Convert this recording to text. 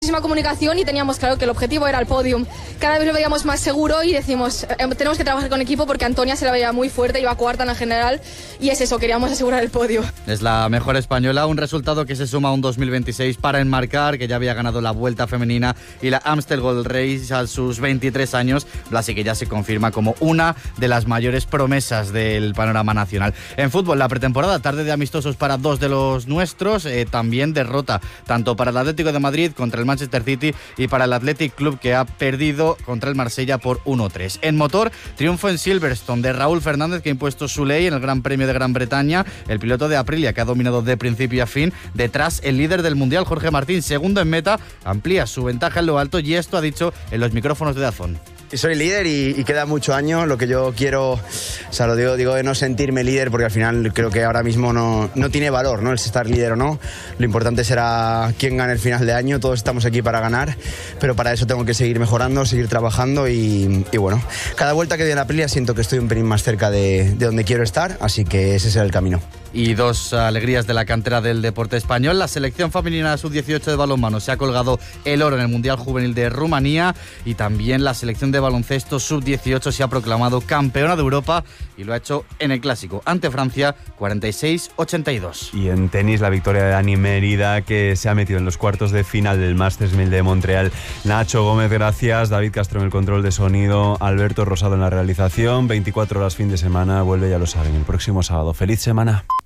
muchísima comunicación y teníamos claro que el objetivo era el podium. Cada vez lo veíamos más seguro y decimos, tenemos que trabajar con equipo porque Antonia se la veía muy fuerte, iba cuarta en la general y es eso, queríamos asegurar el podio. Es la mejor española, un resultado que se suma a un 2026 para enmarcar que ya había ganado la Vuelta Femenina y la Amstel Gold Race a sus 23 años, así que ya se confirma como una de las mayores promesas del panorama nacional. En fútbol, la pretemporada, tarde de amistosos para dos de los nuestros, también derrota, tanto para el Atlético de Madrid contra el Manchester City y para el Athletic Club, que ha perdido contra el Marsella por 1-3. En motor, triunfo en Silverstone de Raúl Fernández, que ha impuesto su ley en el Gran Premio de Gran Bretaña, el piloto de Aprilia, que ha dominado de principio a fin. Detrás, el líder del Mundial, Jorge Martín, segundo en meta, amplía su ventaja en lo alto, y esto ha dicho en los micrófonos de DAZN. Y soy líder y queda mucho año. Lo que yo quiero, o sea, lo digo de no sentirme líder, porque al final creo que ahora mismo no tiene valor, ¿no?, el estar líder o no. Lo importante será quién gane el final de año. Todos estamos aquí para ganar, pero para eso tengo que seguir mejorando, seguir trabajando y bueno, cada vuelta que doy en la Aprilia siento que estoy un pelín más cerca de donde quiero estar, así que ese será el camino. Y dos alegrías de la cantera del deporte español. La selección femenina sub-18 de balonmano se ha colgado el oro en el Mundial Juvenil de Rumanía, y también la selección de baloncesto sub-18 se ha proclamado campeona de Europa y lo ha hecho en el Clásico ante Francia 46-82. Y en tenis, la victoria de Dani Mérida, que se ha metido en los cuartos de final del Masters 1000 de Montreal. Nacho Gómez, gracias. David Castro en el control de sonido. Alberto Rosado en la realización. 24 horas fin de semana. Vuelve, ya lo saben, el próximo sábado. ¡Feliz semana!